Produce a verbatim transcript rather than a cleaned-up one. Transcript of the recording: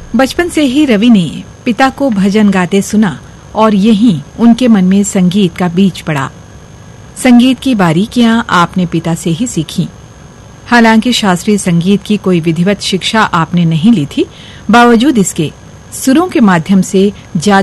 बचपन से ही रवि ने पिता को भजन गाते सुना और यहीं उनके मन में संगीत का बीज पड़ा। संगीत की बारीकियां आपने पिता से ही सीखी। हालांकि शास्त्रीय संगीत की कोई विधिवत शिक्षा आपने नहीं ली थी, बावजूद इसके सुरों के माध्यम से